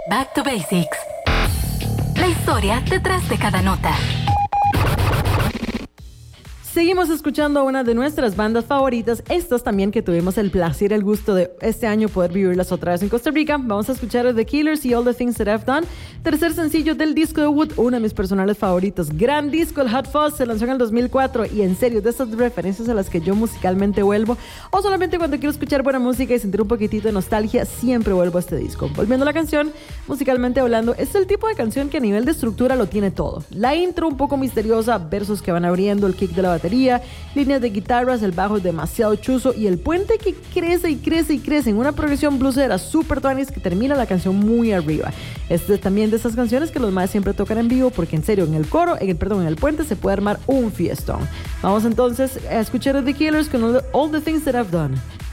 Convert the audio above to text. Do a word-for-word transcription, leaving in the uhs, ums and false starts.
Back to Basics. La historia detrás de cada nota. Seguimos escuchando a una de nuestras bandas favoritas, estas también que tuvimos el placer y el gusto de este año poder vivirlas otra vez en Costa Rica. Vamos a escuchar a The Killers y All the Things That I've Done, tercer sencillo del disco de Wood, uno de mis personales favoritos. Gran disco, el Hot Fuzz, se lanzó en el dos mil cuatro y en serio, de esas referencias a las que yo musicalmente vuelvo, o solamente cuando quiero escuchar buena música y sentir un poquitito de nostalgia, siempre vuelvo a este disco. Volviendo a la canción, musicalmente hablando, es el tipo de canción que a nivel de estructura lo tiene todo. La intro un poco misteriosa, versos que van abriendo, el kick de la batería, líneas de guitarras, el bajo demasiado chuzo y el puente que crece y crece y crece en una progresión bluesera super tuanis que termina la canción muy arriba. Este es también de esas canciones que los más siempre tocan en vivo porque en serio en el coro, en el, perdón, en el puente se puede armar un fiestón. Vamos entonces a escuchar a The Killers con All the, All the Things That I've Done.